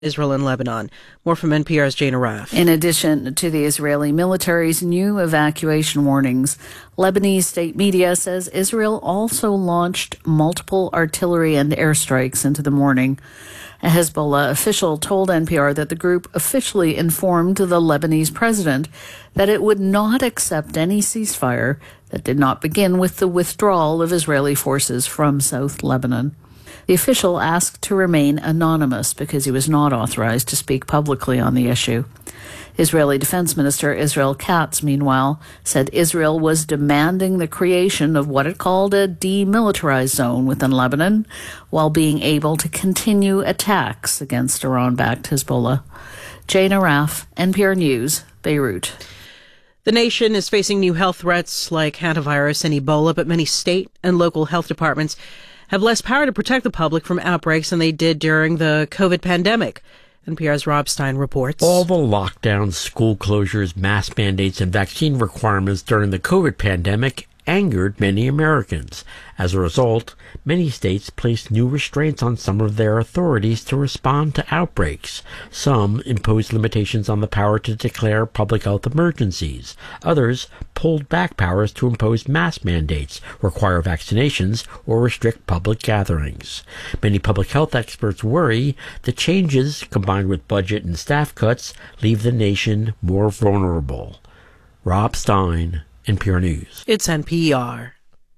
Israel and Lebanon. More from NPR's Jane Arraf. In addition to the Israeli military's new evacuation warnings, Lebanese state media says Israel also launched multiple artillery and airstrikes into the morning. A Hezbollah official told NPR that the group officially informed the Lebanese president that it would not accept any ceasefire that did not begin with the withdrawal of Israeli forces from South Lebanon. The official asked to remain anonymous because he was not authorized to speak publicly on the issue. Israeli Defense Minister Israel Katz, meanwhile, said Israel was demanding the creation of what it called a demilitarized zone within Lebanon, while being able to continue attacks against Iran-backed Hezbollah. Jane Arraf, NPR News, Beirut. The nation is facing new health threats like hantavirus and Ebola, but many state and local health departments have less power to protect the public from outbreaks than they did during the COVID pandemic. NPR's Rob Stein reports. All the lockdowns, school closures, mask mandates, and vaccine requirements during the COVID pandemic angered many Americans. As a result, many states placed new restraints on some of their authorities to respond to outbreaks. Some imposed limitations on the power to declare public health emergencies. Others pulled back powers to impose mask mandates, require vaccinations, or restrict public gatherings. Many public health experts worry the changes, combined with budget and staff cuts, leave the nation more vulnerable. Rob Stein, NPR News. It's NPR.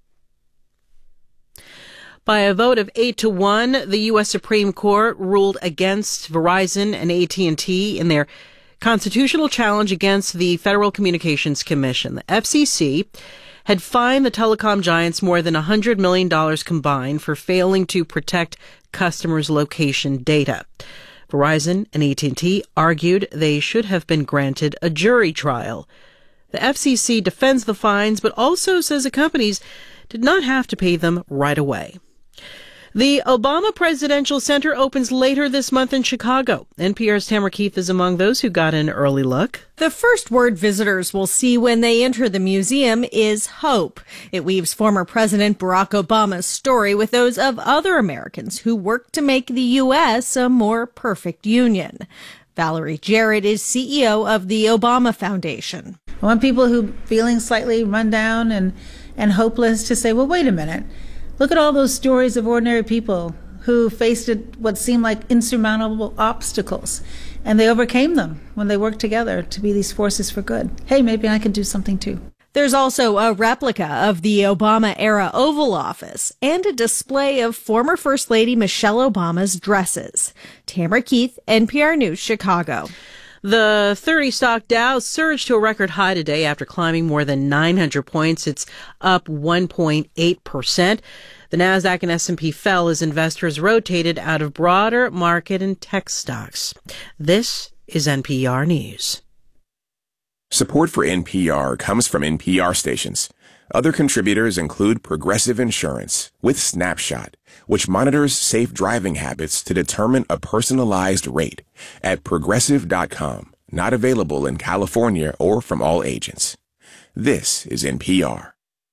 By a vote of 8-1, the U.S. Supreme Court ruled against Verizon and AT&T in their constitutional challenge against the Federal Communications Commission. The FCC had fined the telecom giants more than $100 million combined for failing to protect customers' location data. Verizon and AT&T argued they should have been granted a jury trial. The FCC defends the fines, but also says the companies did not have to pay them right away. The Obama Presidential Center opens later this month in Chicago. NPR's Tamara Keith is among those who got an early look. The first word visitors will see when they enter the museum is hope. It weaves former President Barack Obama's story with those of other Americans who worked to make the U.S. a more perfect union. Valerie Jarrett is CEO of the Obama Foundation. I want people who feeling slightly run down and hopeless to say, well, wait a minute. Look at all those stories of ordinary people who faced what seemed like insurmountable obstacles, and they overcame them when they worked together to be these forces for good. Hey, maybe I can do something too. There's also a replica of the Obama-era Oval Office and a display of former First Lady Michelle Obama's dresses. Tamara Keith, NPR News, Chicago. The 30-stock Dow surged to a record high today after climbing more than 900 points. It's up 1.8%. The Nasdaq and S&P fell as investors rotated out of broader market and tech stocks. This is NPR News. Support for NPR comes from NPR stations. Other contributors include Progressive Insurance with Snapshot, which monitors safe driving habits to determine a personalized rate at Progressive.com. Not available in California or from all agents. This is NPR.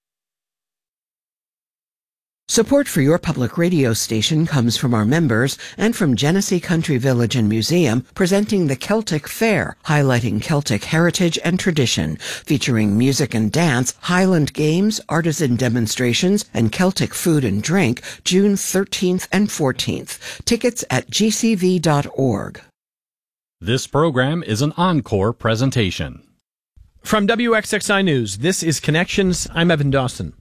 Support for your public radio station comes from our members and from Genesee Country Village and Museum, presenting the Celtic Fair, highlighting Celtic heritage and tradition, featuring music and dance, Highland games, artisan demonstrations, and Celtic food and drink, June 13th and 14th. Tickets at gcv.org. This program is an encore presentation. From WXXI News, this is Connections. I'm Evan Dawson.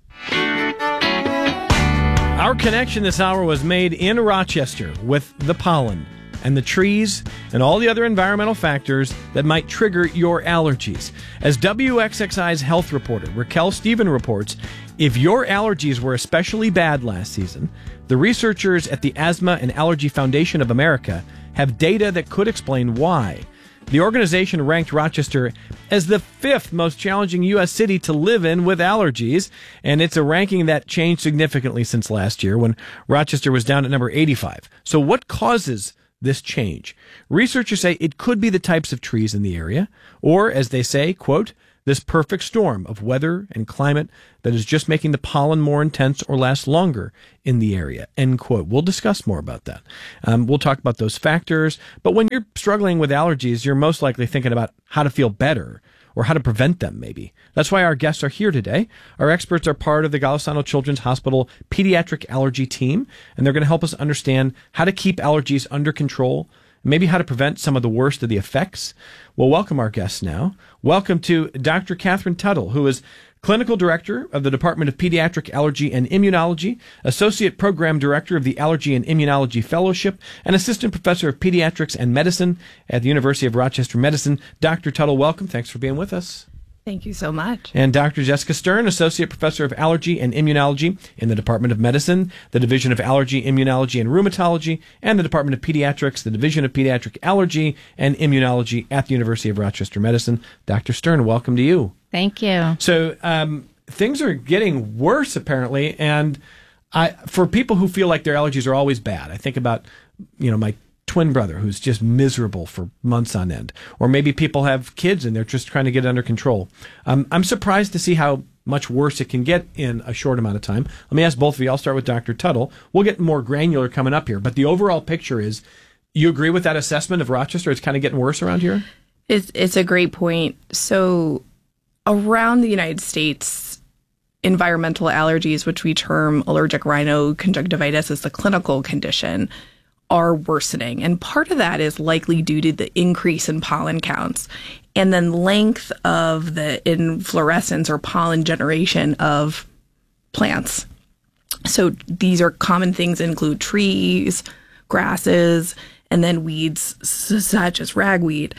Our connection this hour was made in Rochester with the pollen and the trees and all the other environmental factors that might trigger your allergies. As WXXI's health reporter, Raquel Stephen, reports, if your allergies were especially bad last season, the researchers at the Asthma and Allergy Foundation of America have data that could explain why. The organization ranked Rochester as the 5th most challenging U.S. city to live in with allergies, and it's a ranking that changed significantly since last year when Rochester was down at number 85. So what causes this change? Researchers say it could be the types of trees in the area, or, as they say, quote, this perfect storm of weather and climate that is just making the pollen more intense or last longer in the area, end quote. We'll discuss more about that. We'll talk about those factors. But when you're struggling with allergies, you're most likely thinking about how to feel better or how to prevent them, maybe. That's why our guests are here today. Our experts are part of the Golisano Children's Hospital Pediatric Allergy Team, and they're going to help us understand how to keep allergies under control, maybe how to prevent some of the worst of the effects. Well, welcome our guests now. Welcome to Dr. Catherine Tuttle, who is Clinical Director of the Department of Pediatric Allergy and Immunology, Associate Program Director of the Allergy and Immunology Fellowship, and Assistant Professor of Pediatrics and Medicine at the University of Rochester Medicine. Dr. Tuttle, welcome. Thanks for being with us. Thank you so much. And Dr. Jessica Stern, Associate Professor of Allergy and Immunology in the Department of Medicine, the Division of Allergy, Immunology, and Rheumatology, and the Department of Pediatrics, the Division of Pediatric Allergy and Immunology at the University of Rochester Medicine. Dr. Stern, welcome to you. Thank you. So things are getting worse, apparently, and for people who feel like their allergies are always bad, I think about, my twin brother who's just miserable for months on end, or maybe people have kids and they're just trying to get it under control. I'm surprised to see how much worse it can get in a short amount of time. Let me ask both of you. I'll start with Dr. Tuttle. We'll get more granular coming up here, but the overall picture is, you agree with that assessment of Rochester? It's kind of getting worse around here? It's a great point. So around the United States, environmental allergies, which we term allergic rhinoconjunctivitis as the clinical condition, are worsening. And part of that is likely due to the increase in pollen counts and then length of the inflorescence or pollen generation of plants. So these are common things that include trees, grasses, and then weeds such as ragweed.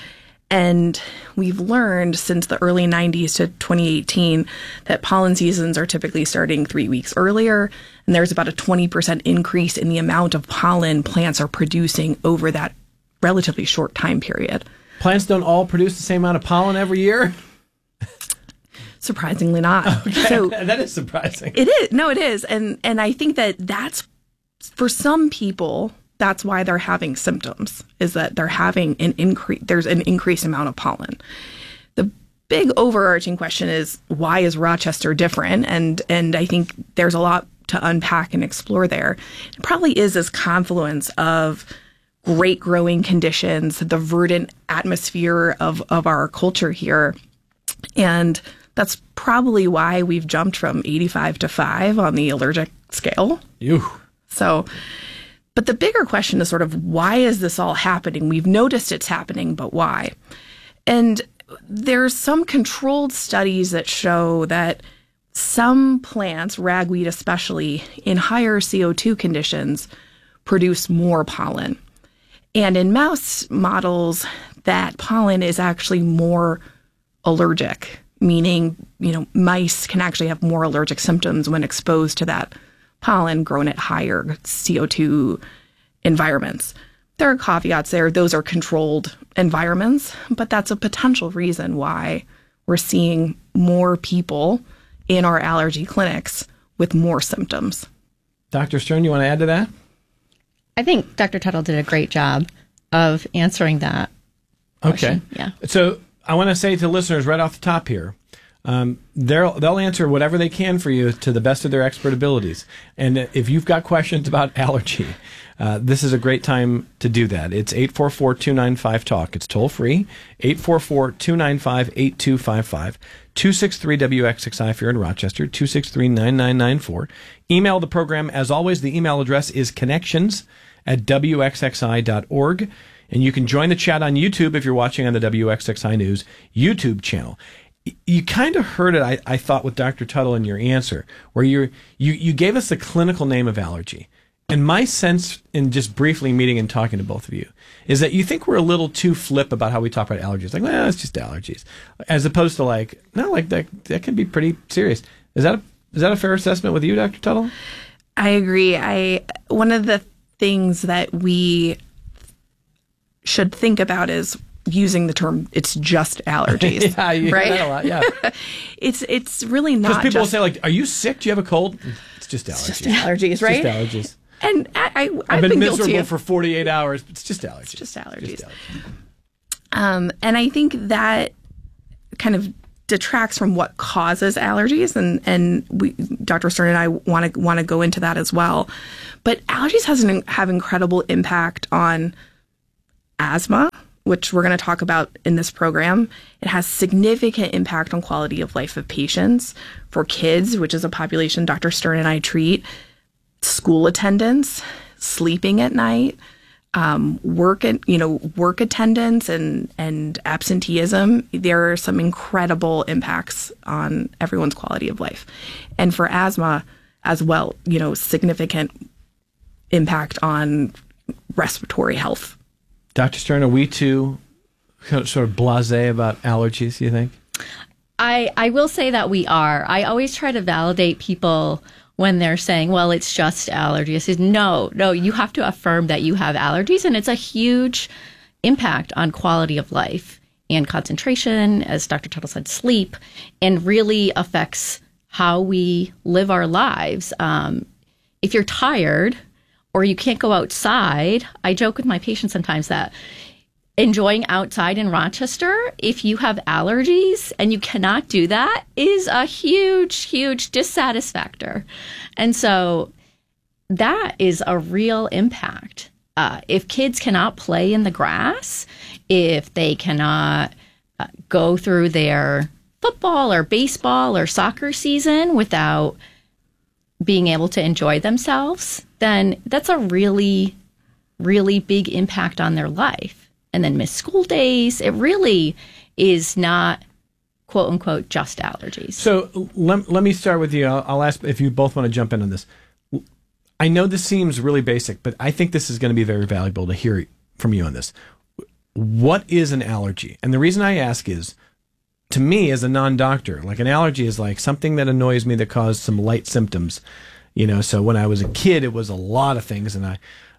And we've learned since the early 90s to 2018 that pollen seasons are typically starting 3 weeks earlier. And there's about a 20% increase in the amount of pollen plants are producing over that relatively short time period. Plants don't all produce the same amount of pollen every year? Surprisingly not. Okay. So that is surprising. It is. No, it is. And I think that's, for some people, that's why they're having symptoms, is that they're having there's an increased amount of pollen. The big overarching question is, why is Rochester different? And I think there's a lot to unpack and explore there. It probably is this confluence of great growing conditions, the verdant atmosphere of our culture here. And that's probably why we've jumped from 85 to 5 on the allergic scale. Ew. So, but the bigger question is sort of, why is this all happening? We've noticed it's happening, but why? And there's some controlled studies that show that some plants, ragweed especially, in higher CO2 conditions, produce more pollen. And in mouse models, that pollen is actually more allergic, meaning, mice can actually have more allergic symptoms when exposed to that pollen grown at higher CO2 environments. There are caveats there. Those are controlled environments, but that's a potential reason why we're seeing more people in our allergy clinics with more symptoms. Dr. Stern, you want to add to that? I think Dr. Tuttle did a great job of answering that question. Okay. Yeah. So I want to say to listeners right off the top here, they'll answer whatever they can for you to the best of their expert abilities. And if you've got questions about allergy, this is a great time to do that. It's 844-295-TALK. It's toll free, 844-295-8255, 263-WXXI if you're in Rochester, 263-9994. Email the program. As always, the email address is connections@wxxi.org. And you can join the chat on YouTube if you're watching on the WXXI News YouTube channel. You kind of heard it, I thought, with Dr. Tuttle in your answer, where you gave us the clinical name of allergy. And my sense in just briefly meeting and talking to both of you is that you think we're a little too flip about how we talk about allergies. Like, well, it's just allergies. As opposed to that can be pretty serious. Is that a fair assessment with you, Dr. Tuttle? I agree. One of the things that we should think about is using the term, it's just allergies. Yeah, you right? hear that a lot, yeah. It's really not. Because people will say, are you sick? Do you have a cold? It's just allergies. It's just allergies, right? It's just allergies. And I've been miserable for 48 hours, but it's just allergies. It's just allergies. And I think that kind of detracts from what causes allergies, and Dr. Stern and I want to go into that as well. But allergies have incredible impact on asthma, which we're going to talk about in this program. It has significant impact on quality of life of patients. For kids, which is a population Dr. Stern and I treat, school attendance, sleeping at night, work attendance and absenteeism. There are some incredible impacts on everyone's quality of life. And for asthma as well, significant impact on respiratory health. Dr. Stern, are we too sort of blasé about allergies, you think? I will say that we are. I always try to validate people when they're saying, well, it's just allergies. I say, no, you have to affirm that you have allergies, and it's a huge impact on quality of life and concentration, as Dr. Tuttle said, sleep, and really affects how we live our lives. If you're tired or you can't go outside, I joke with my patients sometimes that enjoying outside in Rochester, if you have allergies and you cannot do that, is a huge, huge dissatisfactor. And so that is a real impact. If kids cannot play in the grass, if they cannot go through their football or baseball or soccer season without being able to enjoy themselves, then that's a really, really big impact on their life. And then miss school days. It really is not, quote unquote, just allergies. So let me start with you. I'll ask if you both want to jump in on this. I know this seems really basic, but I think this is going to be very valuable to hear from you on this. What is an allergy? And the reason I ask is, to me as a non-doctor, like an allergy is like something that annoys me that caused some light symptoms. So when I was a kid, it was a lot of things, and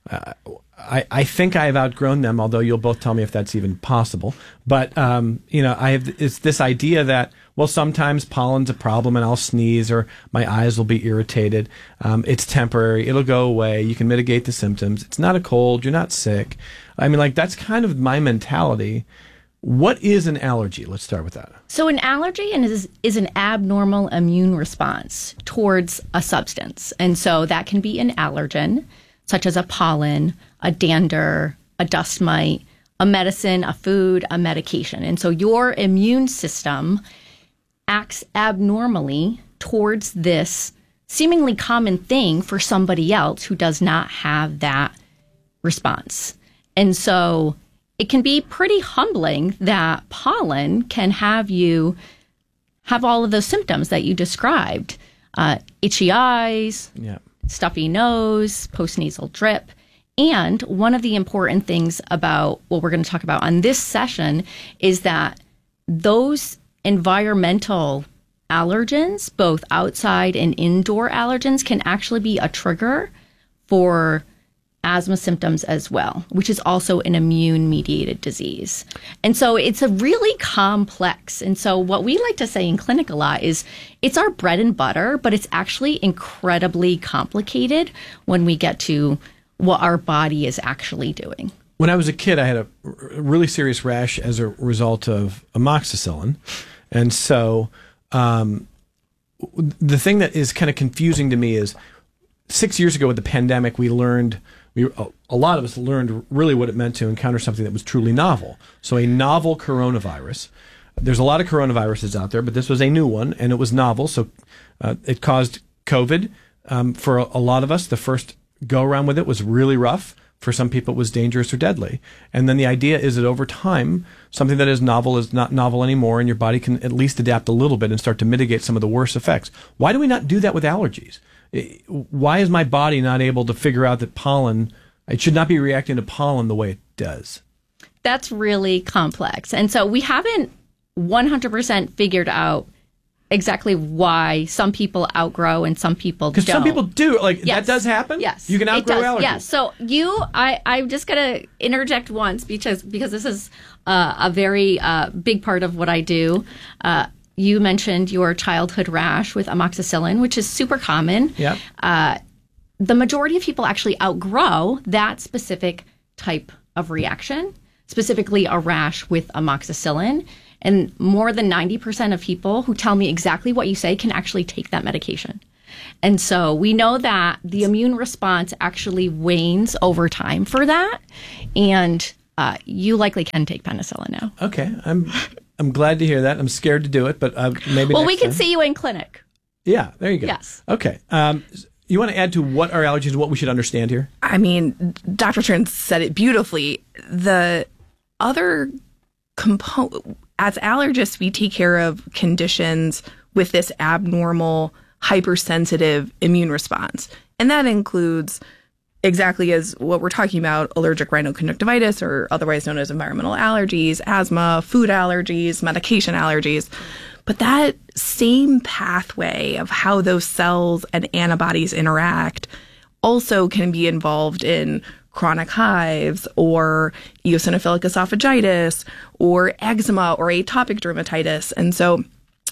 I think I've outgrown them, although you'll both tell me if that's even possible. But, it's this idea that, well, sometimes pollen's a problem and I'll sneeze or my eyes will be irritated. It's temporary. It'll go away. You can mitigate the symptoms. It's not a cold. You're not sick. I mean, that's kind of my mentality. What is an allergy? Let's start with that. So an allergy is an abnormal immune response towards a substance. And so that can be an allergen, such as a pollen, a dander, a dust mite, a medicine, a food, a medication. And so your immune system acts abnormally towards this seemingly common thing for somebody else who does not have that response. And so it can be pretty humbling that pollen can have you have all of those symptoms that you described. Itchy eyes, stuffy nose, postnasal drip. And one of the important things about what we're going to talk about on this session is that those environmental allergens, both outside and indoor allergens, can actually be a trigger for asthma symptoms as well, which is also an immune-mediated disease. And so it's a really complex. And so what we like to say in clinic a lot is it's our bread and butter, but it's actually incredibly complicated when we get to what our body is actually doing. When I was a kid, I had a really serious rash as a result of amoxicillin. And so the thing that is kind of confusing to me is 6 years ago with the pandemic, a lot of us learned really what it meant to encounter something that was truly novel. So a novel coronavirus. There's a lot of coronaviruses out there, but this was a new one, and it was novel. So it caused COVID. For a lot of us, the first go-around with it was really rough. For some people, it was dangerous or deadly. And then the idea is that over time, something that is novel is not novel anymore, and your body can at least adapt a little bit and start to mitigate some of the worst effects. Why do we not do that with allergies? Why is my body not able to figure out that pollen, it should not be reacting to pollen the way it does? That's really complex. And so we haven't 100% figured out exactly why some people outgrow and some people don't. Because some people do. That does happen? Yes. You can outgrow allergies. Yes. So I'm just going to interject once because this is a very big part of what I do. You mentioned your childhood rash with amoxicillin, which is super common. Yep. The majority of people actually outgrow that specific type of reaction. specifically a rash with amoxicillin. And more than 90% of people who tell me exactly what you say can actually take that medication. And so we know that the immune response actually wanes over time for that. And you likely can take penicillin now. Okay. I'm glad to hear that. I'm scared to do it, but maybe Well, next we can time. see you in clinic. Yeah, there you go. Yes. Okay. You want to add to what are allergies and what we should understand here? I mean, Dr. Stern said it beautifully. The other component, as allergists, we take care of conditions with this abnormal, hypersensitive immune response. And that includes exactly as what we're talking about, allergic rhinoconjunctivitis, or otherwise known as environmental allergies, asthma, food allergies, medication allergies. But that same pathway of how those cells and antibodies interact also can be involved in chronic hives or eosinophilic esophagitis or eczema or atopic dermatitis. And so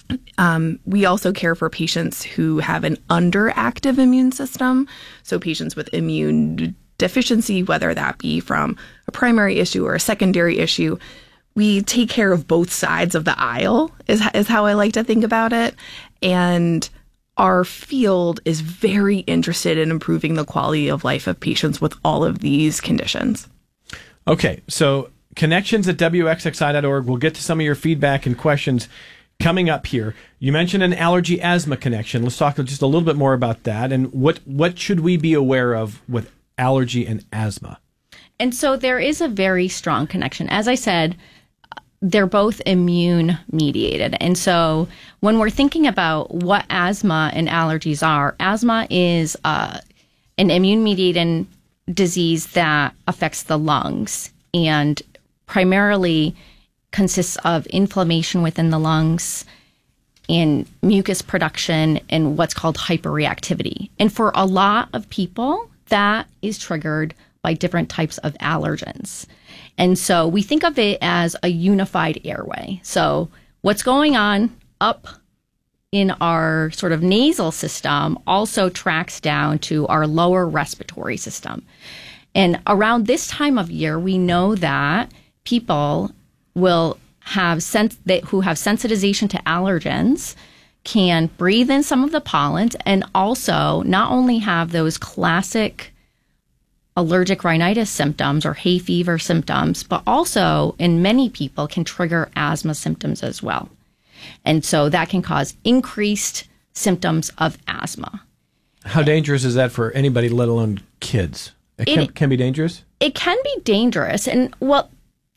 we also care for patients who have an underactive immune system. So patients with immune deficiency, whether that be from a primary issue or a secondary issue. We take care of both sides of the aisle is how I like to think about it. And our field is very interested in improving the quality of life of patients with all of these conditions. Okay, so connections@wxxi.org. We'll get to some of your feedback and questions coming up here. You mentioned an allergy asthma connection. Let's talk just a little bit more about that. And what should we be aware of with allergy and asthma? And so there is a very strong connection. As I said, they're both immune mediated. And so when we're thinking about what asthma and allergies are, asthma is an immune mediated disease that affects the lungs and primarily consists of inflammation within the lungs and mucus production and what's called hyperreactivity. And for a lot of people, that is triggered by different types of allergens. And so we think of it as a unified airway. So what's going on up in our sort of nasal system also tracks down to our lower respiratory system. And around this time of year, we know that people will have who have sensitization to allergens can breathe in some of the pollens and also not only have those classic allergic rhinitis symptoms or hay fever symptoms, but also in many people can trigger asthma symptoms as well. And so that can cause increased symptoms of asthma. How dangerous is that for anybody, let alone kids? It can be dangerous? It can be dangerous. And what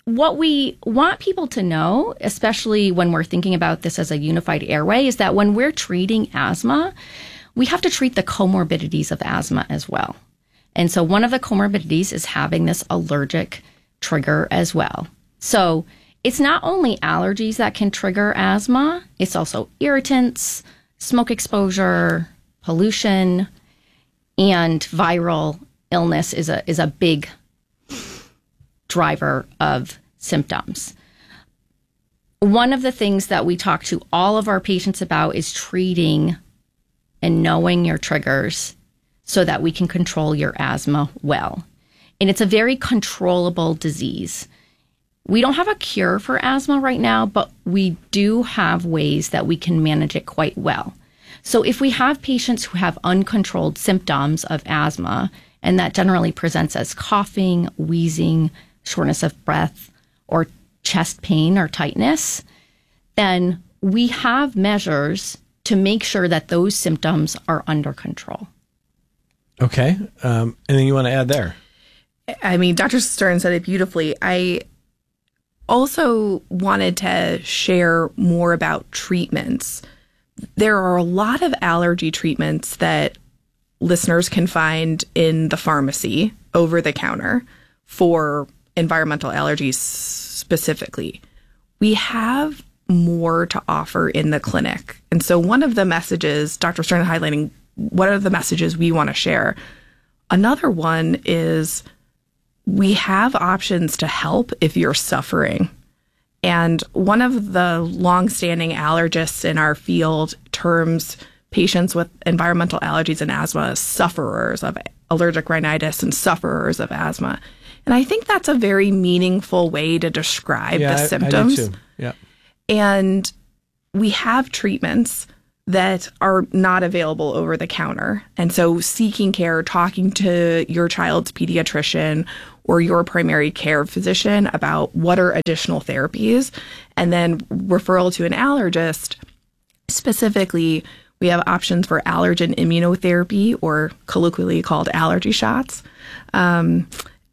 we want people to know, especially when we're thinking about this as a unified airway, is that when we're treating asthma, we have to treat the comorbidities of asthma as well. And so one of the comorbidities is having this allergic trigger as well. So it's not only allergies that can trigger asthma, it's also irritants, smoke exposure, pollution, and viral illness is a big driver of symptoms. One of the things that we talk to all of our patients about is treating and knowing your triggers so that we can control your asthma well. And it's a very controllable disease. We don't have a cure for asthma right now, but we do have ways that we can manage it quite well. So if we have patients who have uncontrolled symptoms of asthma, and that generally presents as coughing, wheezing, shortness of breath, or chest pain or tightness, then we have measures to make sure that those symptoms are under control. Okay. Anything you want to add there? I mean, Dr. Stern said it beautifully. I also wanted to share more about treatments. There are a lot of allergy treatments that listeners can find in the pharmacy over the counter for environmental allergies specifically. We have more to offer in the clinic. And so one of the messages, Dr. Stern highlighting, what are the messages we want to share? Another one is we have options to help if you're suffering. And one of the longstanding allergists in our field terms patients with environmental allergies and asthma as sufferers of allergic rhinitis and sufferers of asthma. And I think that's a very meaningful way to describe the symptoms. I do too. Yeah. And we have treatments that are not available over the counter. And so seeking care, talking to your child's pediatrician or your primary care physician about what are additional therapies, and then referral to an allergist. Specifically, we have options for allergen immunotherapy, or colloquially called allergy shots, and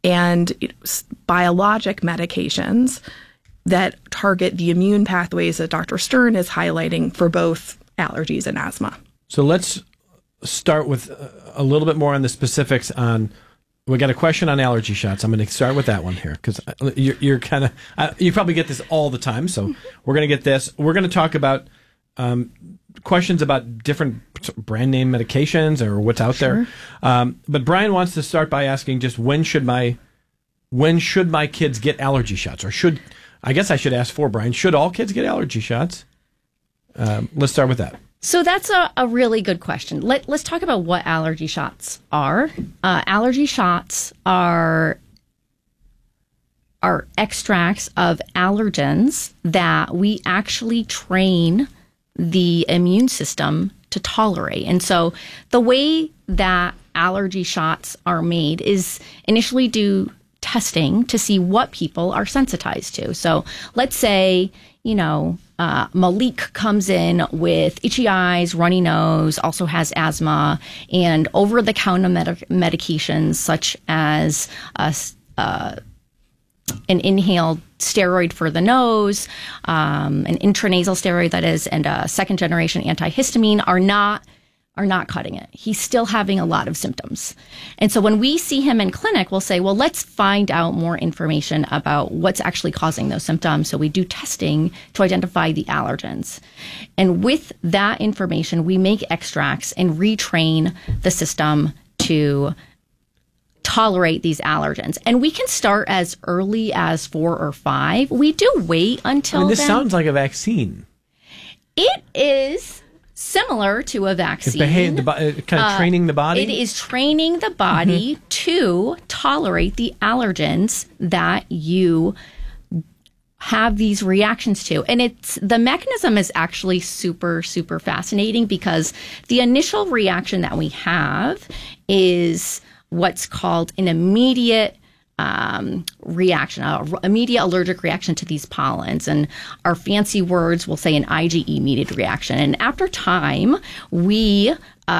biologic medications that target the immune pathways that Dr. Stern is highlighting for both allergies and asthma. So let's start with a little bit more on the specifics on, we got a question on allergy shots. I'm going to start with that one here because you're kind of, you probably get this all the time. So we're going to get this. We're going to talk about questions about different brand name medications or what's out there. But Brian wants to start by asking just when should my kids get allergy shots? Or I guess I should ask for Brian, should all kids get allergy shots? Let's start with that. So that's a really good question. Let's talk about what allergy shots are. Allergy shots are extracts of allergens that we actually train the immune system to tolerate. And so the way that allergy shots are made is initially do testing to see what people are sensitized to. So let's say, Malik comes in with itchy eyes, runny nose, also has asthma, and over-the-counter medications such as an inhaled steroid for the nose, an intranasal steroid that is, and a second-generation antihistamine are not cutting it. He's still having a lot of symptoms. And so when we see him in clinic, we'll say, well, let's find out more information about what's actually causing those symptoms. So we do testing to identify the allergens. And with that information, we make extracts and retrain the system to tolerate these allergens. And we can start as early as 4 or 5. We do wait until this sounds like a vaccine. It is similar to a vaccine. It's kind of training the body? It is training the body to tolerate the allergens that you have these reactions to. And the mechanism is actually super, super fascinating because the initial reaction that we have is what's called an immediate reaction, an immediate allergic reaction to these pollens. And our fancy words will say an IgE-mediated reaction. And after time, we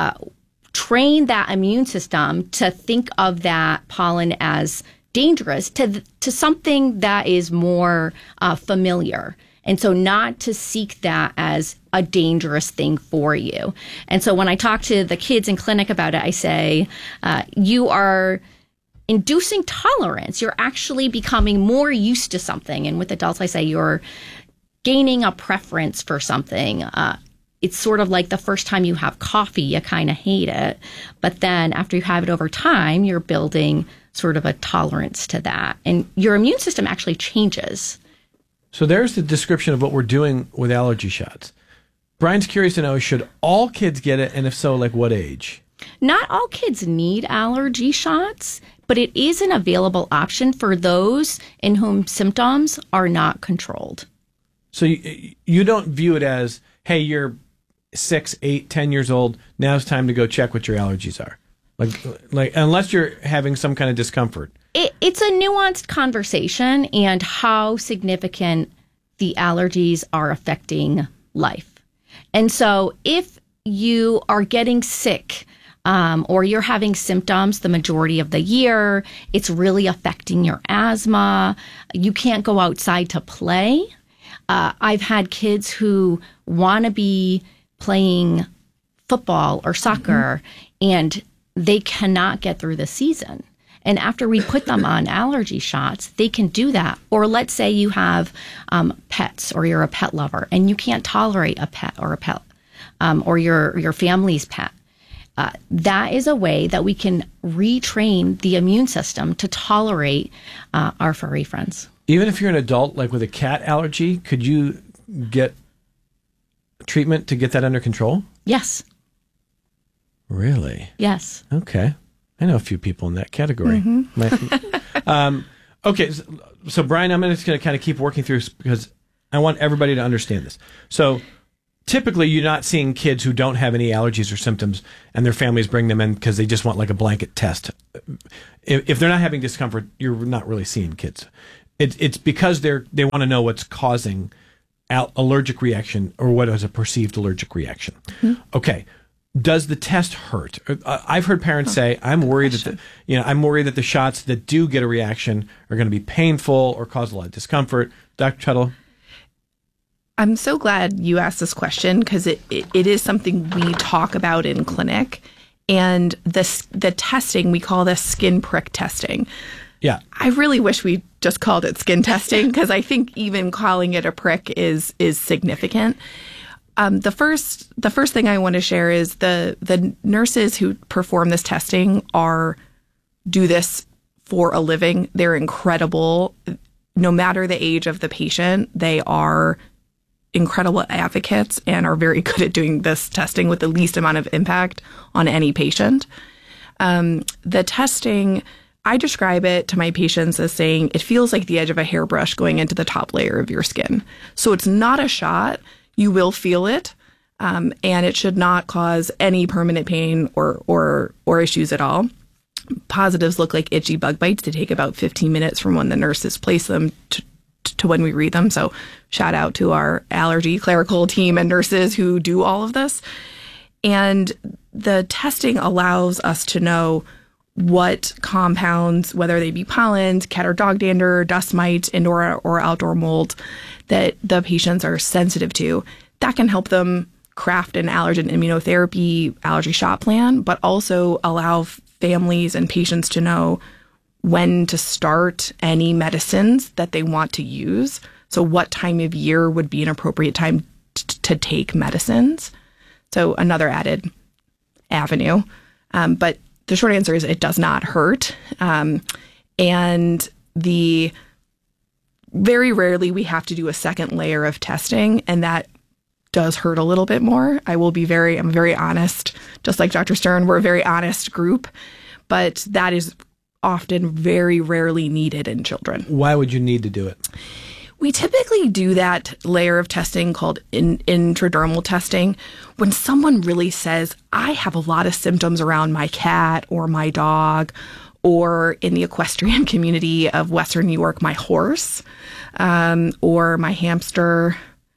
train that immune system to think of that pollen as dangerous to something that is more familiar. And so not to seek that as a dangerous thing for you. And so when I talk to the kids in clinic about it, I say, you are inducing tolerance. You're actually becoming more used to something. And with adults, I say you're gaining a preference for something. It's sort of like the first time you have coffee, you kind of hate it. But then after you have it over time, you're building sort of a tolerance to that. And your immune system actually changes. So there's the description of what we're doing with allergy shots. Brian's curious to know, should all kids get it? And if so, like what age? Not all kids need allergy shots, but it is an available option for those in whom symptoms are not controlled. So you don't view it as, hey, you're 6, 8, 10 years old, now it's time to go check what your allergies are. Like unless you're having some kind of discomfort. It's a nuanced conversation and how significant the allergies are affecting life. And so if you are getting sick, or you're having symptoms the majority of the year, it's really affecting your asthma, you can't go outside to play. I've had kids who want to be playing football or soccer, and they cannot get through the season. And after we put them on allergy shots, they can do that. Or let's say you have pets, or you're a pet lover, and you can't tolerate a pet, or your family's pet. That is a way that we can retrain the immune system to tolerate our furry friends. Even if you're an adult, like with a cat allergy, could you get treatment to get that under control? Yes. Really? Yes. Okay. I know a few people in that category. Okay, so Brian, I'm just going to kind of keep working through because I want everybody to understand this. So typically you're not seeing kids who don't have any allergies or symptoms and their families bring them in because they just want like a blanket test. If they're not having discomfort, you're not really seeing kids. It's because they want to know what's causing allergic reaction or what is a perceived allergic reaction. Okay. Does the test hurt? I've heard parents say, "I'm worried that the shots that do get a reaction are going to be painful or cause a lot of discomfort." Dr. Tuttle? I'm so glad you asked this question because it is something we talk about in clinic, and the testing, we call this skin prick testing. Yeah, I really wish we just called it skin testing because I think even calling it a prick is significant. The first thing I want to share is the nurses who perform this testing do this for a living. They're incredible. No matter the age of the patient, they are incredible advocates and are very good at doing this testing with the least amount of impact on any patient. The testing, I describe it to my patients as saying it feels like the edge of a hairbrush going into the top layer of your skin. So it's not a shot. You will feel it, and it should not cause any permanent pain or issues at all. Positives look like itchy bug bites. They take about 15 minutes from when the nurses place them to when we read them. So shout out to our allergy clerical team and nurses who do all of this. And the testing allows us to know what compounds, whether they be pollens, cat or dog dander, dust mites, indoor or outdoor mold, that the patients are sensitive to. That can help them craft an allergen immunotherapy allergy shot plan, but also allow families and patients to know when to start any medicines that they want to use. So what time of year would be an appropriate time to take medicines. So another added avenue. But the short answer is it does not hurt. And very rarely we have to do a second layer of testing, and that does hurt a little bit more. I'm very honest. Just like Dr. Stern, we're a very honest group, but that is often very rarely needed in children. Why would you need to do it? We typically do that layer of testing called intradermal testing when someone really says, I have a lot of symptoms around my cat or my dog, or in the equestrian community of Western New York, my horse, or my hamster,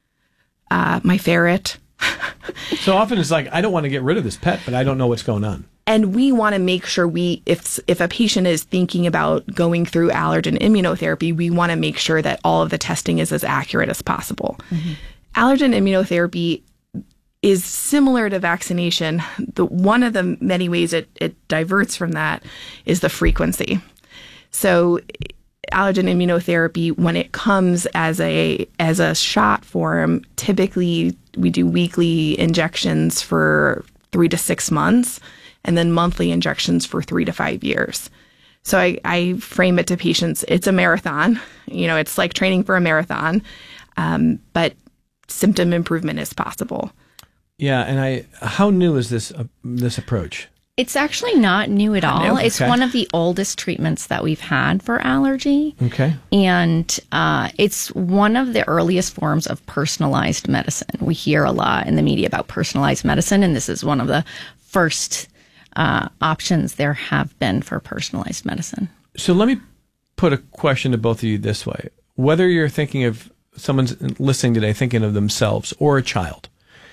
my ferret. So often it's like, I don't want to get rid of this pet, but I don't know what's going on. And we want to make sure if a patient is thinking about going through allergen immunotherapy, we want to make sure that all of the testing is as accurate as possible. Mm-hmm. Allergen immunotherapy is similar to vaccination. One of the many ways it diverts from that is the frequency. So allergen immunotherapy, when it comes as a shot form, typically we do weekly injections for 3 to 6 months, and then monthly injections for 3 to 5 years. So I frame it to patients, it's a marathon. It's like training for a marathon, but symptom improvement is possible. Yeah, and how new is this approach? It's actually not new at all. It's one of the oldest treatments that we've had for allergy. Okay. And it's one of the earliest forms of personalized medicine. We hear a lot in the media about personalized medicine, and this is one of the first options there have been for personalized medicine. So let me put a question to both of you this way. Whether you're thinking of someone's listening today thinking of themselves or a child,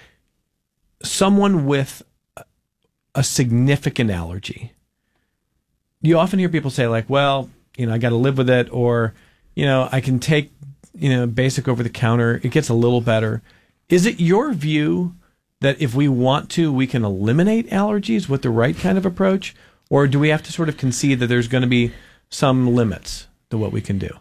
someone with a significant allergy, you often hear people say like, well, I got to live with it, or, I can take, basic over the counter. It gets a little better. Is it your view that if we want to, we can eliminate allergies with the right kind of approach? Or do we have to sort of concede that there's going to be some limits to what we can do?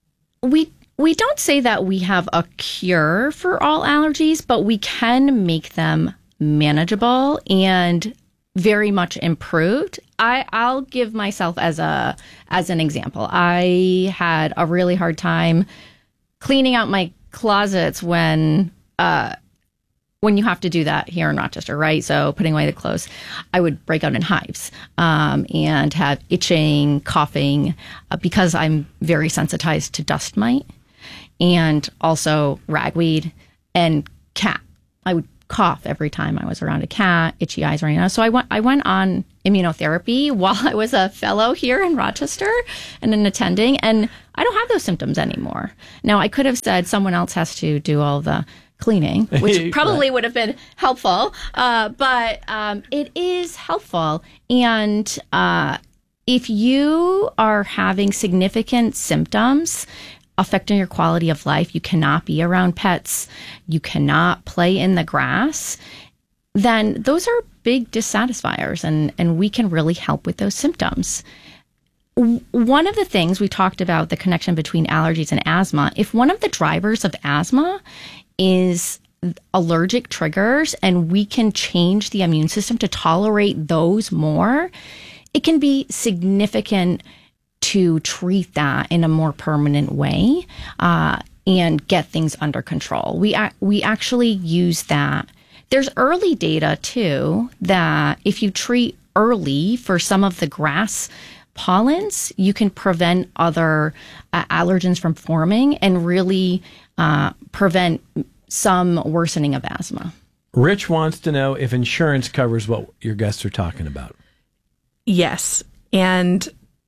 We don't say that we have a cure for all allergies, but we can make them manageable and very much improved. I'll give myself as an example. I had a really hard time cleaning out my closets when when you have to do that here in Rochester, right? So putting away the clothes, I would break out in hives and have itching, coughing, because I'm very sensitized to dust mite and also ragweed and cat. I would cough every time I was around a cat, itchy eyes right now. So I went on immunotherapy while I was a fellow here in Rochester and an attending, and I don't have those symptoms anymore. Now, I could have said someone else has to do all the cleaning, which probably would have been helpful, but it is helpful. And if you are having significant symptoms affecting your quality of life, you cannot be around pets, you cannot play in the grass, then those are big dissatisfiers, and we can really help with those symptoms. One of the things we talked about, the connection between allergies and asthma, if one of the drivers of asthma is allergic triggers and we can change the immune system to tolerate those more, it can be significant to treat that in a more permanent way and get things under control. We actually use that. There's early data, too, that if you treat early for some of the grass pollens, you can prevent other allergens from forming and really prevent some worsening of asthma. Rich wants to know if insurance covers what your guests are talking about. Yes. And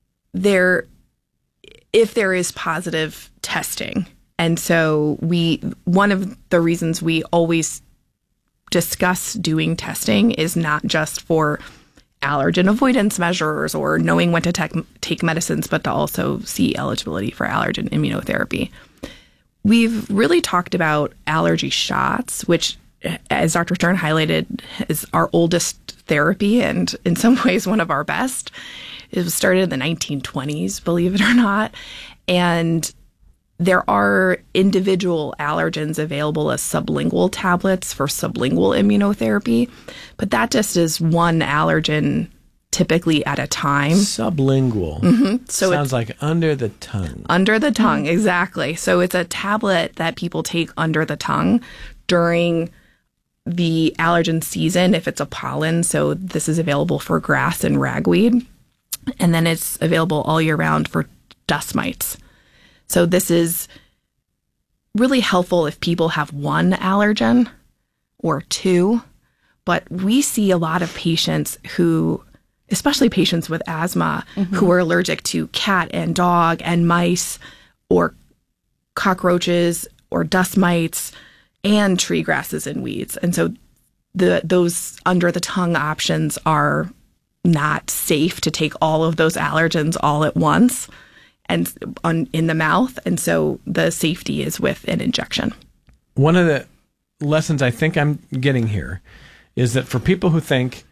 if there is positive testing. And so one of the reasons we always discuss doing testing is not just for allergen avoidance measures or knowing when to take medicines, but to also see eligibility for allergen immunotherapy. We've really talked about allergy shots, which, as Dr. Stern highlighted, is our oldest therapy and in some ways one of our best. It was started in the 1920s, believe it or not. And there are individual allergens available as sublingual tablets for sublingual immunotherapy, but that just is one allergen typically at a time. Sublingual. Mm-hmm. So sounds like under the tongue. Under the tongue, exactly. So it's a tablet that people take under the tongue during the allergen season if it's a pollen. So this is available for grass and ragweed. And then it's available all year round for dust mites. So this is really helpful if people have one allergen or two. But we see a lot of patients who, especially patients with asthma, who are allergic to cat and dog and mice or cockroaches or dust mites and tree grasses and weeds. And so those under the tongue options are not safe to take all of those allergens all at once and in the mouth. And so the safety is with an injection. One of the lessons I think I'm getting here is that for people who think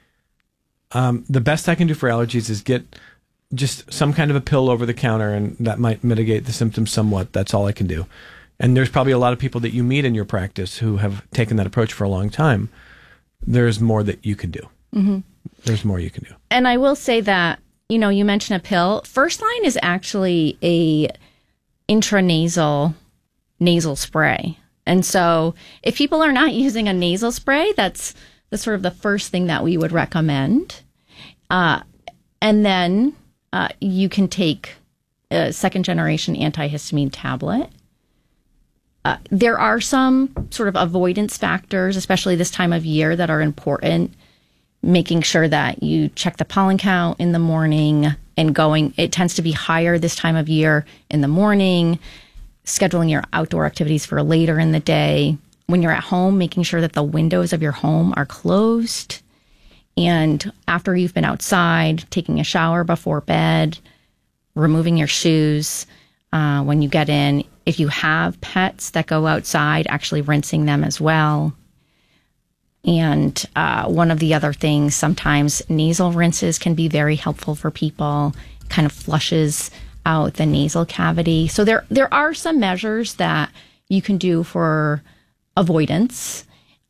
the best I can do for allergies is get just some kind of a pill over the counter and that might mitigate the symptoms somewhat, that's all I can do. And there's probably a lot of people that you meet in your practice who have taken that approach for a long time. There's more that you can do. Mm-hmm. There's more you can do. And I will say that, you mentioned a pill. First Line is actually a intranasal nasal spray. And so if people are not using a nasal spray, that's sort of the first thing that we would recommend. And then you can take a second generation antihistamine tablet. There are some sort of avoidance factors, especially this time of year, that are important. Making sure that you check the pollen count in the morning and it tends to be higher this time of year in the morning, scheduling your outdoor activities for later in the day. When you're at home, making sure that the windows of your home are closed. And after you've been outside, taking a shower before bed, removing your shoes when you get in. If you have pets that go outside, actually rinsing them as well. And one of the other things, sometimes nasal rinses can be very helpful for people. Kind of flushes out the nasal cavity. So there are some measures that you can do for avoidance,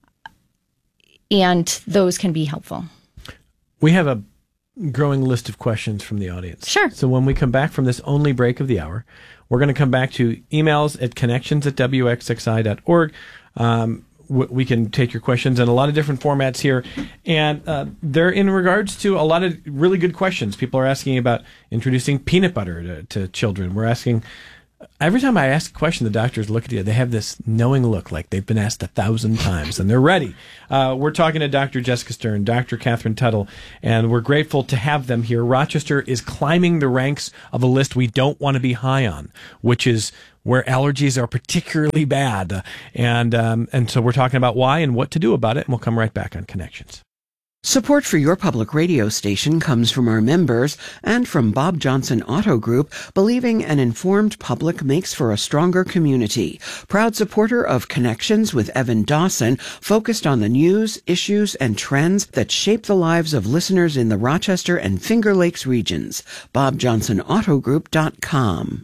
and those can be helpful. We have a growing list of questions from the audience. Sure. So when we come back from this only break of the hour, we're going to come back to emails at connections@wxxi.org. we can take your questions in a lot of different formats here. And they're in regards to a lot of really good questions. People are asking about introducing peanut butter to children. We're asking, every time I ask a question, the doctors look at you. They have this knowing look like they've been asked 1,000 times, and they're ready. We're talking to Dr. Jessica Stern, Dr. Catherine Tuttle, and we're grateful to have them here. Rochester is climbing the ranks of a list we don't want to be high on, which is where allergies are particularly bad. And so we're talking about why and what to do about it, and we'll come right back on Connections. Support for your public radio station comes from our members and from Bob Johnson Auto Group, believing an informed public makes for a stronger community. Proud supporter of Connections with Evan Dawson, focused on the news, issues, and trends that shape the lives of listeners in the Rochester and Finger Lakes regions. BobJohnsonAutoGroup.com.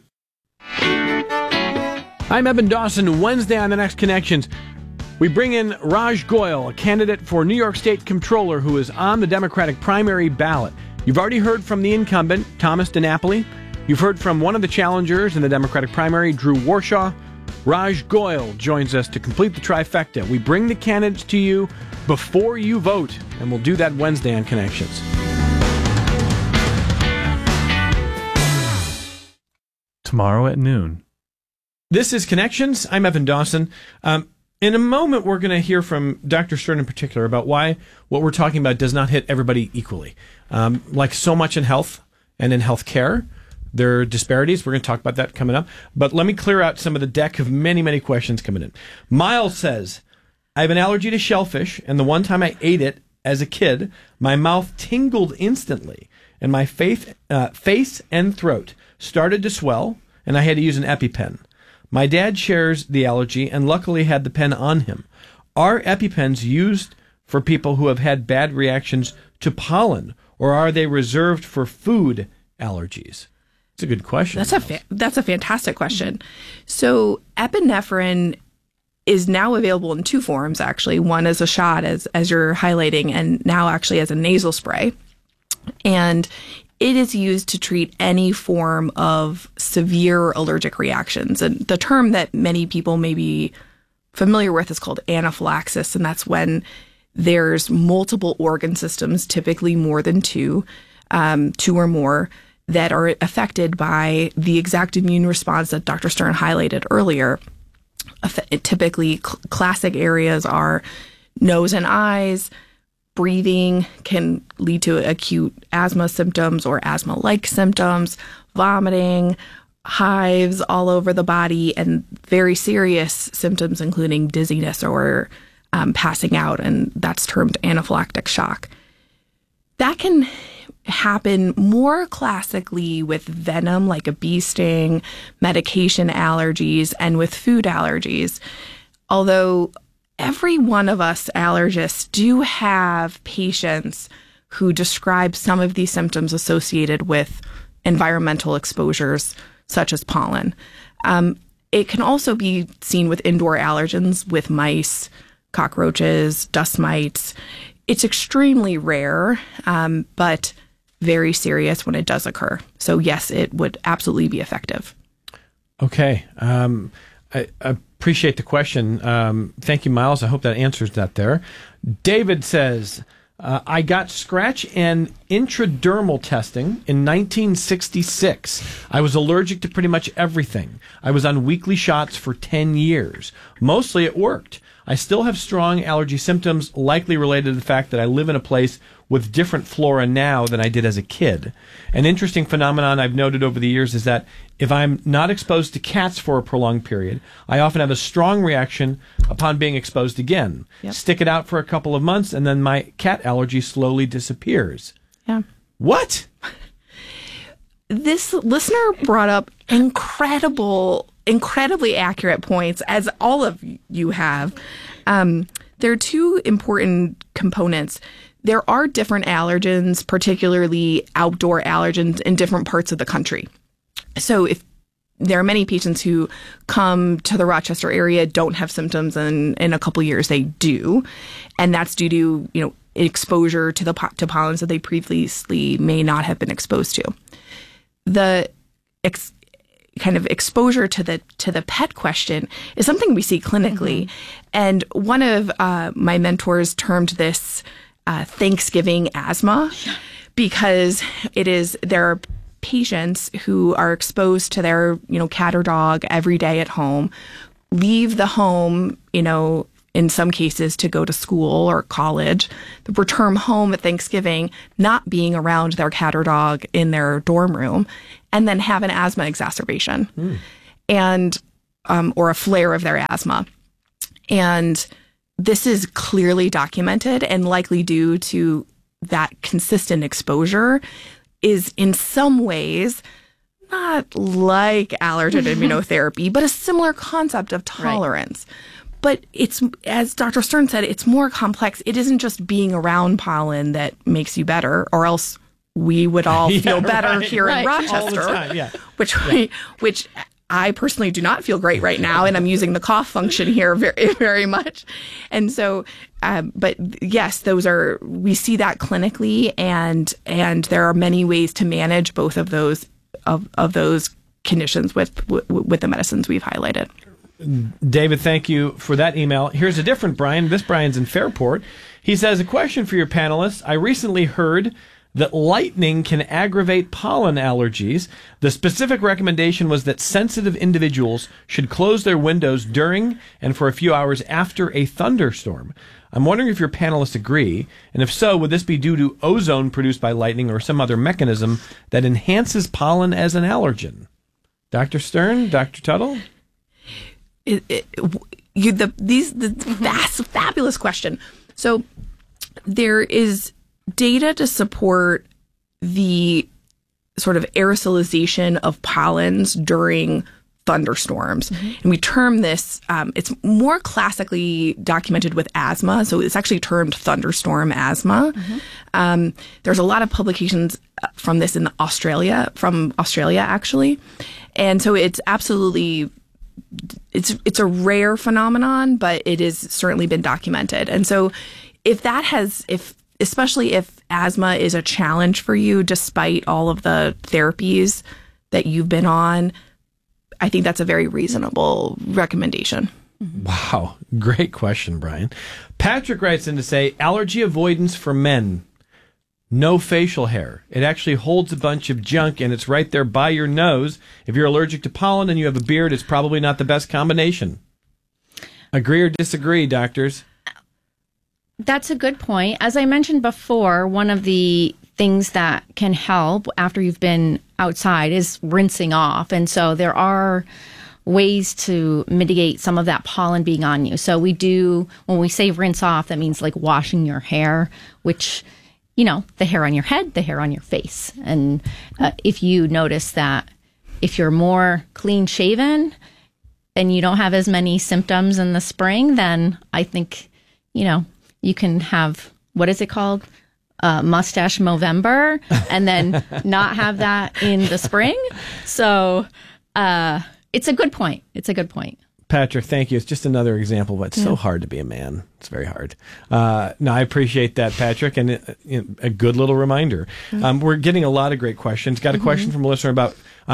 I'm Evan Dawson. Wednesday on the next Connections, we bring in Raj Goyal, a candidate for New York State Comptroller who is on the Democratic primary ballot. You've already heard from the incumbent, Thomas DiNapoli. You've heard from one of the challengers in the Democratic primary, Drew Warshaw. Raj Goyal joins us to complete the trifecta. We bring the candidates to you before you vote, and we'll do that Wednesday on Connections. Tomorrow at noon. This is Connections. I'm Evan Dawson. In a moment, we're going to hear from Dr. Stern in particular about why what we're talking about does not hit everybody equally. Like so much in health and in health care, there are disparities. We're going to talk about that coming up. But let me clear out some of the deck of many, many questions coming in. Miles says, I have an allergy to shellfish, and the one time I ate it as a kid, my mouth tingled instantly, and my face and throat started to swell, and I had to use an EpiPen. My dad shares the allergy and luckily had the pen on him. Are EpiPens used for people who have had bad reactions to pollen, or are they reserved for food allergies? It's a good question. That's a fantastic question. So epinephrine is now available in two forms, actually. One as a shot, as you're highlighting, and now actually as a nasal spray. And it is used to treat any form of severe allergic reactions. And the term that many people may be familiar with is called anaphylaxis, and that's when there's multiple organ systems, typically more than two or more, that are affected by the exact immune response that Dr. Stern highlighted earlier. Typically, classic areas are nose and eyes. Breathing can lead to acute asthma symptoms or asthma-like symptoms, vomiting, hives all over the body, and very serious symptoms including dizziness or passing out, and that's termed anaphylactic shock. That can happen more classically with venom, like a bee sting, medication allergies, and with food allergies, although every one of us allergists do have patients who describe some of these symptoms associated with environmental exposures, such as pollen. It can also be seen with indoor allergens, with mice, cockroaches, dust mites. It's extremely rare, but very serious when it does occur. So yes, it would absolutely be effective. Okay. I appreciate the question. Thank you, Miles. I hope that answers that there. David says, I got scratch and intradermal testing in 1966. I was allergic to pretty much everything. I was on weekly shots for 10 years. Mostly it worked. I still have strong allergy symptoms, likely related to the fact that I live in a place with different flora now than I did as a kid. An interesting phenomenon I've noted over the years is that if I'm not exposed to cats for a prolonged period, I often have a strong reaction upon being exposed again. Yep. Stick it out for a couple of months, and then my cat allergy slowly disappears. Yeah. What? This listener brought up incredibly accurate points, as all of you have. There are two important components. There are different allergens, particularly outdoor allergens, in different parts of the country. So if there are many patients who come to the Rochester area, don't have symptoms, and in a couple of years they do, and that's due to exposure to pollens that they previously may not have been exposed to. The kind of exposure to the pet question is something we see clinically. And one of my mentors termed this Thanksgiving asthma, because there are patients who are exposed to their, cat or dog every day at home, leave the home, in some cases to go to school or college, return home at Thanksgiving, not being around their cat or dog in their dorm room, and then have an asthma exacerbation and or a flare of their asthma. And this is clearly documented and likely due to that consistent exposure is in some ways not like allergen immunotherapy, but a similar concept of tolerance. Right. But it's, as Dr. Stern said, it's more complex. It isn't just being around pollen that makes you better, or else we would all feel better here in Rochester, all the time, which I personally do not feel great right now, and I'm using the cough function here very, very much. And so, but yes, we see that clinically, and there are many ways to manage both of those of those conditions with the medicines we've highlighted. David, thank you for that email. Here's a different Brian. This Brian's in Fairport. He says, a question for your panelists. I recently heard that lightning can aggravate pollen allergies. The specific recommendation was that sensitive individuals should close their windows during and for a few hours after a thunderstorm. I'm wondering if your panelists agree, and if so, would this be due to ozone produced by lightning or some other mechanism that enhances pollen as an allergen? Dr. Stern, Dr. Tuttle? Fabulous question. So there is data to support the sort of aerosolization of pollens during thunderstorms. And we term this, it's more classically documented with asthma. So it's actually termed thunderstorm asthma. There's a lot of publications from this from Australia, actually. And so it's absolutely, it's a rare phenomenon, but it has certainly been documented. And so especially if asthma is a challenge for you, despite all of the therapies that you've been on, I think that's a very reasonable recommendation. Wow. Great question, Brian. Patrick writes in to say, allergy avoidance for men. No facial hair. It actually holds a bunch of junk, and it's right there by your nose. If you're allergic to pollen and you have a beard, it's probably not the best combination. Agree or disagree, doctors? That's a good point. As I mentioned before, one of the things that can help after you've been outside is rinsing off. And so there are ways to mitigate some of that pollen being on you. So when we say rinse off, that means like washing your hair, which, the hair on your head, the hair on your face. And if you notice that if you're more clean shaven and you don't have as many symptoms in the spring, then I think, you can have, what is it called? Mustache Movember, and then not have that in the spring. So it's a good point. Patrick, thank you. It's just another example, but it's so hard to be a man. It's very hard. No, I appreciate that, Patrick, and a good little reminder. We're getting a lot of great questions. Got a question from a listener about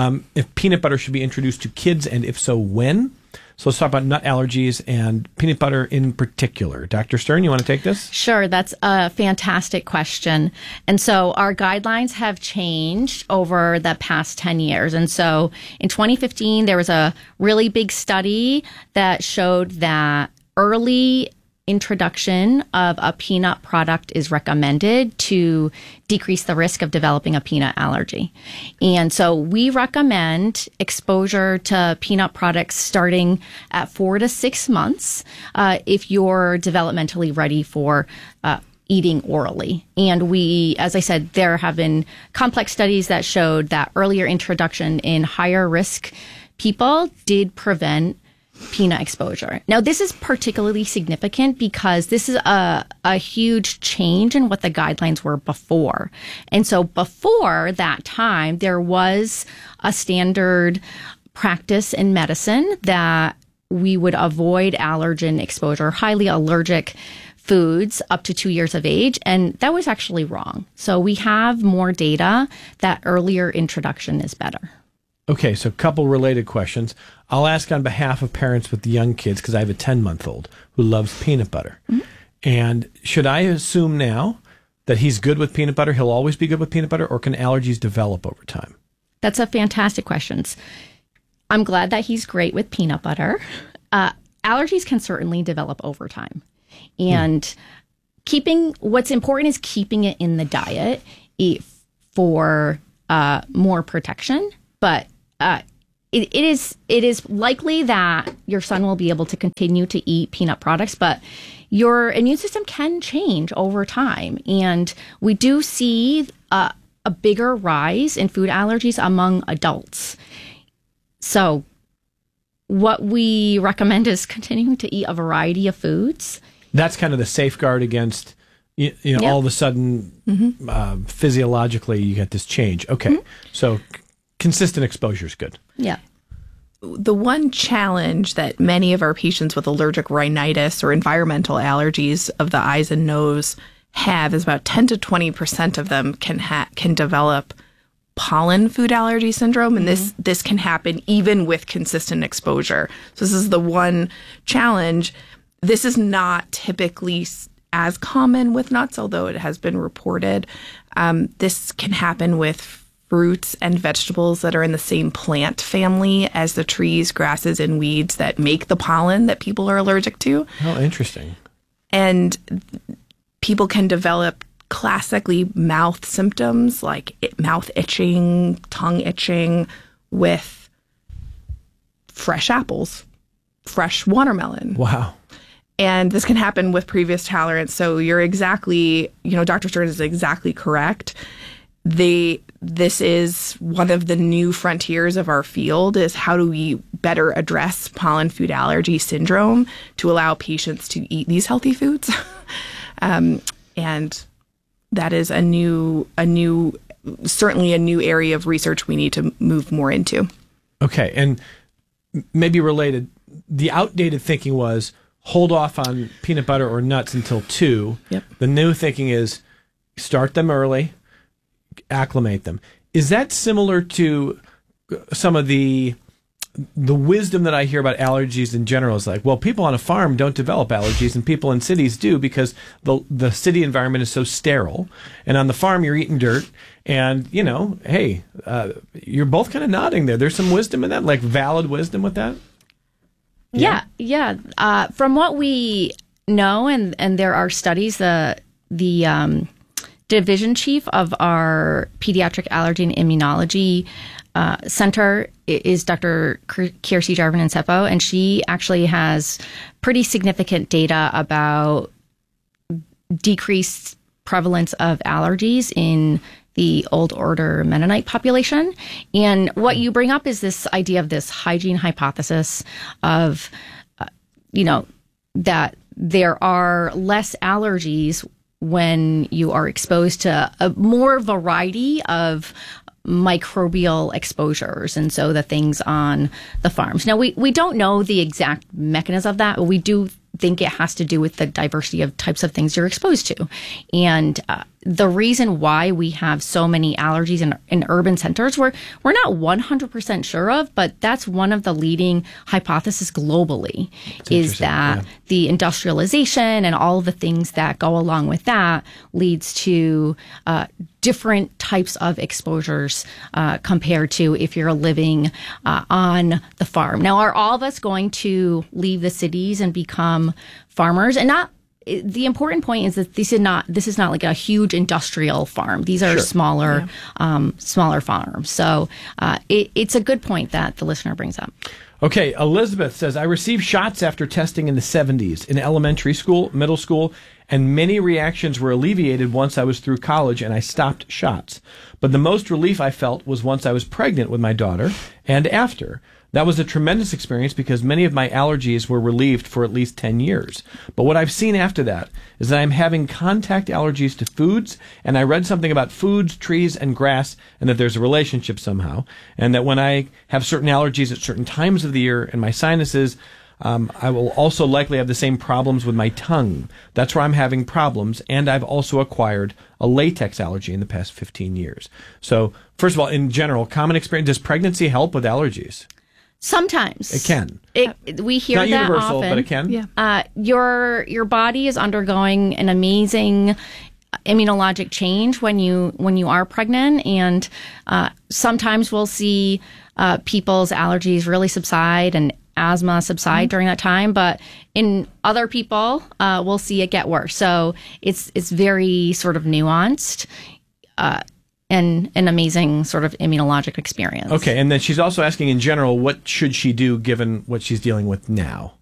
if peanut butter should be introduced to kids, and if so, when? So let's talk about nut allergies and peanut butter in particular. Dr. Stern, you want to take this? Sure. That's a fantastic question. And so our guidelines have changed over the past 10 years. And so in 2015, there was a really big study that showed that early introduction of a peanut product is recommended to decrease the risk of developing a peanut allergy. And so we recommend exposure to peanut products starting at 4 to 6 months if you're developmentally ready for eating orally. And as I said, there have been complex studies that showed that earlier introduction in higher risk people did prevent peanut exposure. Now, this is particularly significant because this is a huge change in what the guidelines were before. And so before that time, there was a standard practice in medicine that we would avoid allergen exposure, highly allergic foods up to 2 years of age. And that was actually wrong. So we have more data that earlier introduction is better. Okay, so a couple related questions. I'll ask on behalf of parents with young kids because I have a 10-month-old who loves peanut butter. Mm-hmm. And should I assume now that he's good with peanut butter? He'll always be good with peanut butter, or can allergies develop over time? That's a fantastic question. I'm glad that he's great with peanut butter. Allergies can certainly develop over time. And what's important is keeping it in the diet for more protection. But it is likely that your son will be able to continue to eat peanut products, but your immune system can change over time. And we do see a bigger rise in food allergies among adults. So what we recommend is continuing to eat a variety of foods. That's kind of the safeguard against, all of a sudden, physiologically, you get this change. Okay. So consistent exposure is good. Yeah. The one challenge that many of our patients with allergic rhinitis or environmental allergies of the eyes and nose have is about 10 to 20% of them can develop pollen food allergy syndrome, and this can happen even with consistent exposure. So this is the one challenge. This is not typically as common with nuts, although it has been reported. This can happen with fruits and vegetables that are in the same plant family as the trees, grasses, and weeds that make the pollen that people are allergic to. Oh, interesting. And people can develop classically mouth symptoms like mouth itching, tongue itching with fresh apples, fresh watermelon. Wow. And this can happen with previous tolerance. So you're exactly, Dr. Stern is exactly correct. This is one of the new frontiers of our field is how do we better address pollen food allergy syndrome to allow patients to eat these healthy foods. And that is certainly a new area of research we need to move more into. Okay. And maybe related, the outdated thinking was hold off on peanut butter or nuts until 2. Yep. The new thinking is start them early, acclimate them. Is that similar to some of the wisdom that I hear about allergies in general? Is like, well, people on a farm don't develop allergies and people in cities do because the city environment is so sterile. And on the farm, you're eating dirt. And, hey, you're both kind of nodding there. There's some wisdom in that, like valid wisdom with that? Yeah. From what we know, and there are studies, the division chief of our pediatric allergy and immunology center is Dr. Kiersey Jarvan-Nseppo, and she actually has pretty significant data about decreased prevalence of allergies in the old order Mennonite population. And what you bring up is this idea of this hygiene hypothesis of, that there are less allergies when you are exposed to a more variety of microbial exposures, and so the things on the farms. Now, we don't know the exact mechanism of that, but we do think it has to do with the diversity of types of things you're exposed to. And the reason why we have so many allergies in urban centers, we're not 100% sure of, but that's one of the leading hypotheses globally, is that the industrialization and all the things that go along with that leads to different types of exposures compared to if you're living on the farm. Now, are all of us going to leave the cities and become farmers? And not. The important point is that this is not like a huge industrial farm. These are smaller farms. So it's a good point that the listener brings up. Okay, Elizabeth says, I received shots after testing in the 70s in elementary school, middle school, and many reactions were alleviated once I was through college and I stopped shots. But the most relief I felt was once I was pregnant with my daughter and after. That was a tremendous experience because many of my allergies were relieved for at least 10 years. But what I've seen after that is that I'm having contact allergies to foods, and I read something about foods, trees, and grass, and that there's a relationship somehow, and that when I have certain allergies at certain times of the year and my sinuses, I will also likely have the same problems with my tongue. That's where I'm having problems, and I've also acquired a latex allergy in the past 15 years. So, first of all, in general, common experience, does pregnancy help with allergies? Sometimes. It can. We hear Not that universal, often. but it can. Yeah. Your body is undergoing an amazing immunologic change when you are pregnant, and sometimes we'll see people's allergies really subside and asthma subside during that time, but in other people we'll see it get worse. So it's very sort of nuanced and an amazing sort of immunologic experience. Okay, and then she's also asking in general, what should she do given what she's dealing with now?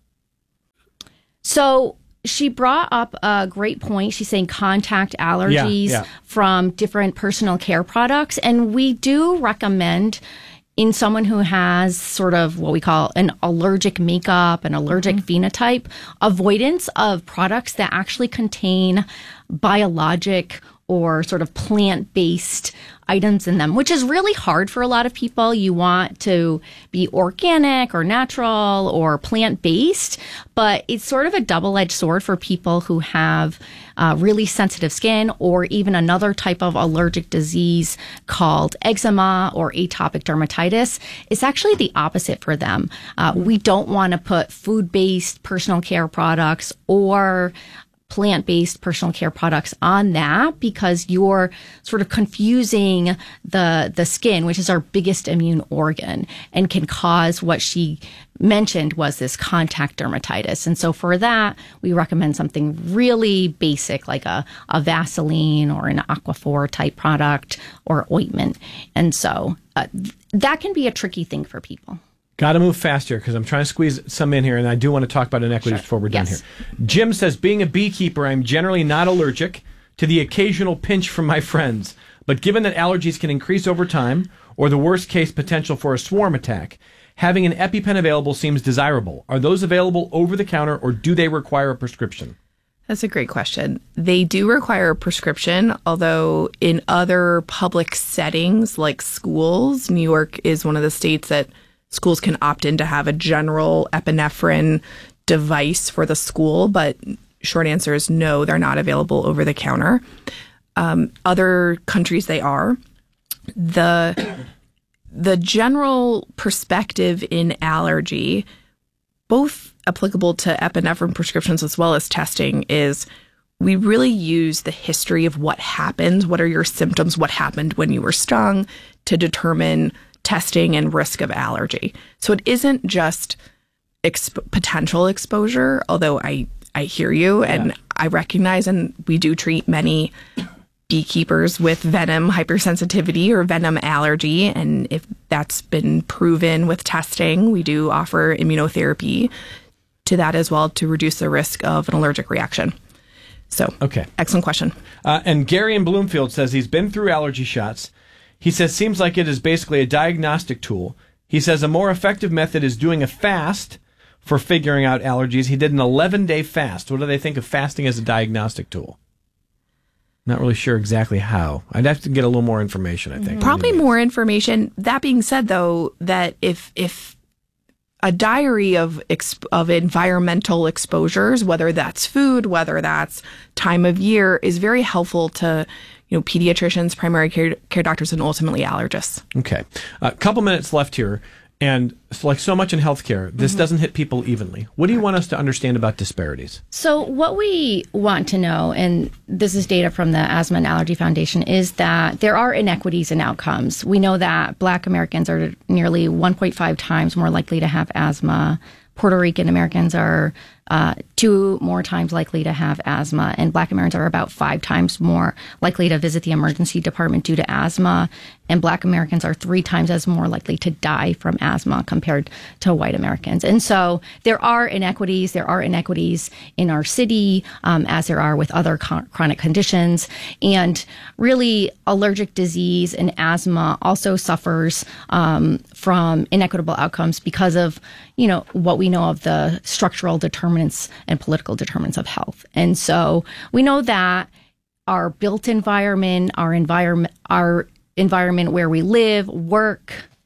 So she brought up a great point. She's saying contact allergies from different personal care products. And we do recommend in someone who has sort of what we call an allergic makeup, an allergic phenotype, avoidance of products that actually contain biologic or sort of plant-based items in them, which is really hard for a lot of people. You want to be organic or natural or plant-based, but it's sort of a double-edged sword for people who have really sensitive skin or even another type of allergic disease called eczema or atopic dermatitis. It's actually the opposite for them. We don't want to put food-based personal care products or plant-based personal care products on that, because you're sort of confusing the skin, which is our biggest immune organ, and can cause what she mentioned was this contact dermatitis. And so for that, we recommend something really basic like a Vaseline or an Aquaphor type product or ointment. And so that can be a tricky thing for people. Got to move faster because I'm trying to squeeze some in here, and I do want to talk about inequities before we're done here. Jim says, being a beekeeper, I'm generally not allergic to the occasional pinch from my friends. But given that allergies can increase over time, or the worst case potential for a swarm attack, having an EpiPen available seems desirable. Are those available over the counter, or do they require a prescription? That's a great question. They do require a prescription, although in other public settings like schools, New York is one of the states that schools can opt in to have a general epinephrine device for the school, but short answer is no, they're not available over the counter. Other countries, they are. The general perspective in allergy, both applicable to epinephrine prescriptions as well as testing, is we really use the history of what happened, what are your symptoms, what happened when you were stung, to determine testing and risk of allergy. So it isn't just potential exposure, although I hear you and I recognize, and we do treat many beekeepers with venom hypersensitivity or venom allergy. And if that's been proven with testing, we do offer immunotherapy to that as well to reduce the risk of an allergic reaction. So, excellent question. And Gary in Bloomfield says he's been through allergy shots. He says, seems like it is basically a diagnostic tool. He says a more effective method is doing a fast for figuring out allergies. He did an 11-day fast. What do they think of fasting as a diagnostic tool? Not really sure exactly how. I'd have to get a little more information, I think. Probably more information. That being said, though, that if a diary of environmental exposures, whether that's food, whether that's time of year, is very helpful to pediatricians, primary care doctors, and ultimately allergists. Okay. A couple minutes left here. And like so much in healthcare, this doesn't hit people evenly. What do you want us to understand about disparities? So what we want to know, and this is data from the Asthma and Allergy Foundation, is that there are inequities in outcomes. We know that Black Americans are nearly 1.5 times more likely to have asthma. Puerto Rican Americans are 2 more times likely to have asthma, and Black Americans are about 5 times more likely to visit the emergency department due to asthma, and Black Americans are 3 times as more likely to die from asthma compared to white Americans. And so there are inequities. There are inequities in our city, as there are with other chronic conditions. And really, allergic disease and asthma also suffers from inequitable outcomes because of, what we know of the structural determinants and political determinants of health. And so we know that our built environment, our environment where we live, work,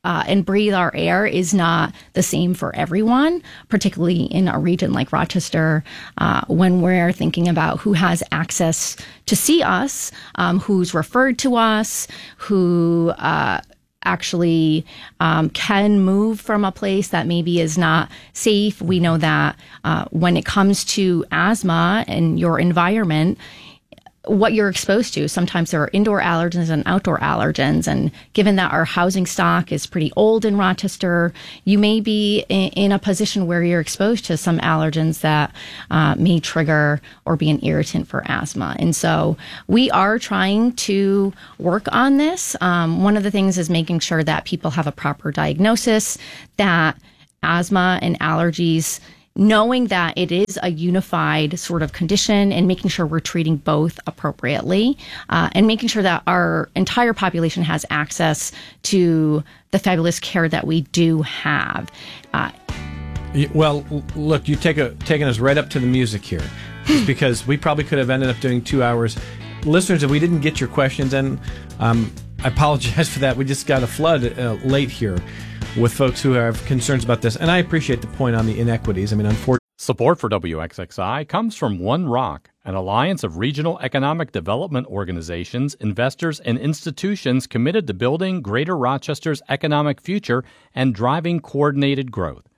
and breathe our air is not the same for everyone, particularly in a region like Rochester, when we're thinking about who has access to see us, who's referred to us, who actually can move from a place that maybe is not safe. We know that when it comes to asthma and your environment, what you're exposed to. Sometimes there are indoor allergens and outdoor allergens. And given that our housing stock is pretty old in Rochester, you may be in a position where you're exposed to some allergens that may trigger or be an irritant for asthma. And so we are trying to work on this. One of the things is making sure that people have a proper diagnosis, that asthma and allergies, knowing that it is a unified sort of condition, and making sure we're treating both appropriately, and making sure that our entire population has access to the fabulous care that we do have. Well, look, you've taken us right up to the music here, because we probably could have ended up doing 2 hours. Listeners, if we didn't get your questions, and I apologize for that. We just got a flood late here with folks who have concerns about this. And I appreciate the point on the inequities. I mean, unfortunately. Support for WXXI comes from One Rock, an alliance of regional economic development organizations, investors, and institutions committed to building Greater Rochester's economic future and driving coordinated growth.